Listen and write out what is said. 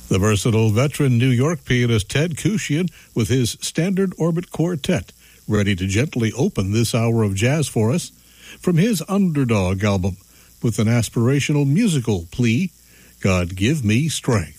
The versatile veteran New York pianist Ted Kushian with his Standard Orbit Quartet, ready to gently open this hour of jazz for us, from his Underdog album, with an aspirational musical plea, God Give Me Strength.